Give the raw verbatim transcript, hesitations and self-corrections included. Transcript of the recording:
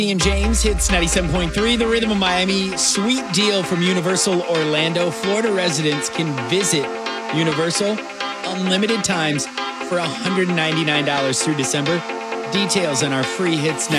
And James hits ninety-seven point three, The Rhythm of Miami. Sweet deal from Universal Orlando. Florida residents can visit Universal unlimited times for one hundred ninety-nine dollars through December. Details on our free hits.